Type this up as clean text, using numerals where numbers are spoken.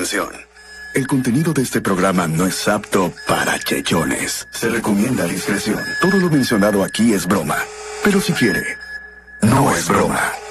atención. El contenido de este programa no es apto para chechones. Se recomienda discreción. Todo lo mencionado aquí es broma. Pero si quiere, no es broma.